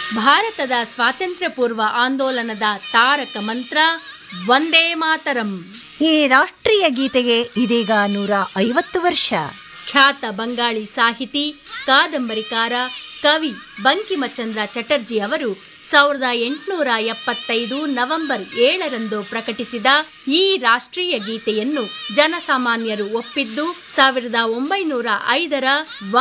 ಭಾರತದ ಸ್ವಾತಂತ್ರ್ಯ ಪೂರ್ವ ಆಂದೋಲನದ ತಾರಕ ಮಂತ್ರ ವಂದೇ ಮಾತರಂ. ಈ ರಾಷ್ಟ್ರೀಯ ಗೀತೆಗೆ ಇದೀಗ 150 ವರ್ಷ. ಖ್ಯಾತ ಬಂಗಾಳಿ ಸಾಹಿತಿ, ಕಾದಂಬರಿಕಾರ, ಕವಿ ಬಂಕಿಮಚಂದ್ರ ಚಟರ್ಜಿ ಅವರು 1875 ನವೆಂಬರ್ 7ರಂದು ಪ್ರಕಟಿಸಿದ ಈ ರಾಷ್ಟ್ರೀಯ ಗೀತೆಯನ್ನು ಜನಸಾಮಾನ್ಯರು ಒಪ್ಪಿದ್ದು 1905ರ